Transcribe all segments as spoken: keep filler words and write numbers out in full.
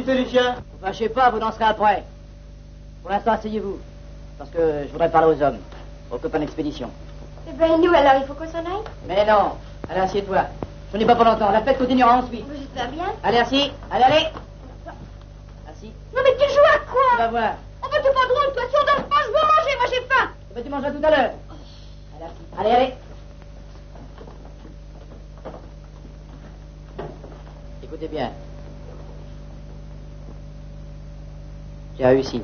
fait, Lucien? Vous fâchez pas, vous danserez après. Pour l'instant, asseyez-vous. Parce que je voudrais parler aux hommes, aux copains d'expédition. Eh ben, nous, alors, il faut qu'on s'en aille? Mais non. Allez, assieds-toi. Je n'ai pas pour longtemps. La fête continuera ensuite. Vous êtes pas bien? Allez, assis. Allez, allez. Assis. Non, mais tu joues à quoi? On va voir. Oh, ben, c'est pas drôle, toi. Si on dort pas, je veux manger. Moi, j'ai faim. Eh ben, tu mangeras tout à l'heure. Allez, assis. Allez, allez. Écoutez bien. J'ai réussi.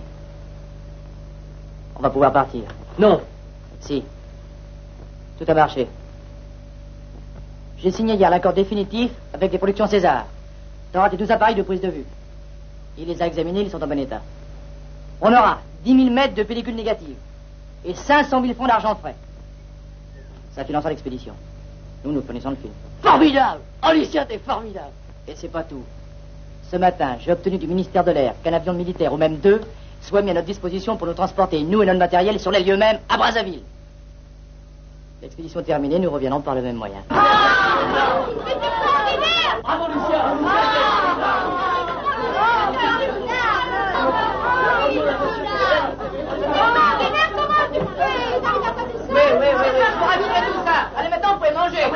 On va pouvoir partir. Non. Si. Tout a marché. J'ai signé hier l'accord définitif avec les productions César. T'auras tes douze appareils de prise de vue. Il les a examinés, ils sont en bon état. On aura dix mille mètres de pellicule négative et cinq cent mille francs d'argent frais. Ça financera l'expédition. Nous, nous fournissons le film. Formidable! Oh, Lucien, t'es formidable! Et c'est pas tout. Ce matin, j'ai obtenu du ministère de l'Air qu'un avion militaire, ou même deux, soit mis à notre disposition pour nous transporter, nous et notre matériel, sur les lieux mêmes, à Brazzaville. L'expédition terminée, nous reviendrons par le même moyen. Ah, mais c'est extraordinaire! Bravo, Lucien! Comment tu fais? T'arrives à passer ça? Oui, oui, oui, oui, je vous raconterai tout ça. Allez, maintenant, vous pouvez manger.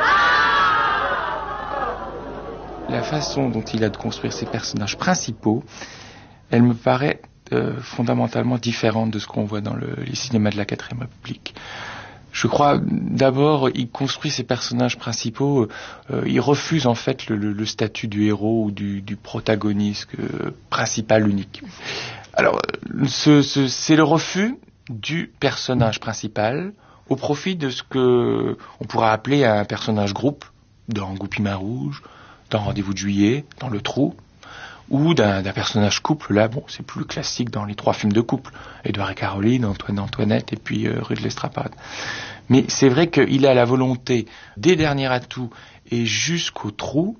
La façon dont il a de construire ses personnages principaux, elle me paraît euh, fondamentalement différente de ce qu'on voit dans le, les cinémas de la quatrième République. Je crois, d'abord, il construit ses personnages principaux, euh, il refuse en fait le, le, le statut du héros ou du, du protagoniste euh, principal unique. Alors, ce, ce, c'est le refus du personnage principal au profit de ce que on pourra appeler un personnage groupe, dans Goupil-Main Rouge, dans Rendez-vous de juillet, dans Le Trou, ou d'un, d'un personnage couple. Là, bon, c'est plus classique dans les trois films de couple, Édouard et Caroline, Antoine et Antoinette, et puis euh, Rue de l'Estrapade. Mais c'est vrai qu'il a la volonté, dès Dernier Atout et jusqu'au Trou,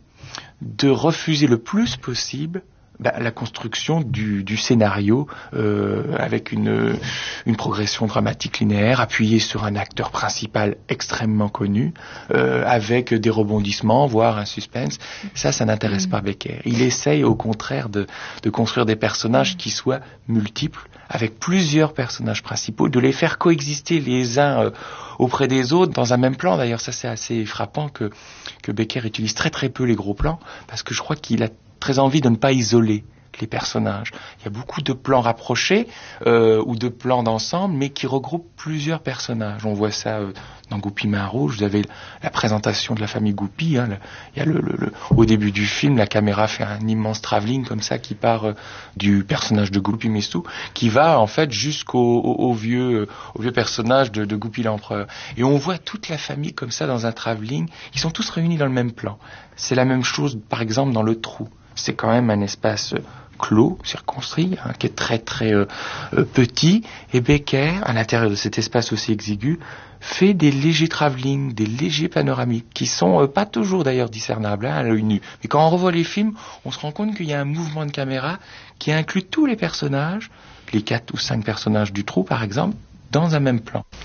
de refuser le plus possible bah, la construction du, du scénario euh, avec une, une progression dramatique linéaire appuyée sur un acteur principal extrêmement connu, euh, avec des rebondissements, voire un suspense. Ça, ça n'intéresse pas Becker. Il essaye au contraire de, de construire des personnages qui soient multiples, avec plusieurs personnages principaux, de les faire coexister les uns euh, auprès des autres dans un même plan. D'ailleurs, ça c'est assez frappant que, que Becker utilise très très peu les gros plans, parce que je crois qu'il a très envie de ne pas isoler les personnages. Il y a beaucoup de plans rapprochés euh, ou de plans d'ensemble, mais qui regroupent plusieurs personnages. On voit ça euh, dans Goupil-Main Rouge. Vous avez la présentation de la famille Goupil. Hein, le, il y a le, le, le, au début du film, la caméra fait un immense travelling comme ça qui part euh, du personnage de Goupil-Messou, qui va en fait jusqu'au au, au vieux, euh, au vieux personnage de, de Goupil l'Empereur. Et on voit toute la famille comme ça dans un travelling. Ils sont tous réunis dans le même plan. C'est la même chose, par exemple, dans Le Trou. C'est quand même un espace clos, circonscrit, hein, qui est très très euh, euh, petit. Et Becker, à l'intérieur de cet espace aussi exigu, fait des légers travelling, des légers panoramiques, qui sont euh, pas toujours d'ailleurs discernables hein, à l'œil nu. Mais quand on revoit les films, on se rend compte qu'il y a un mouvement de caméra qui inclut tous les personnages, les quatre ou cinq personnages du Trou par exemple, dans un même plan.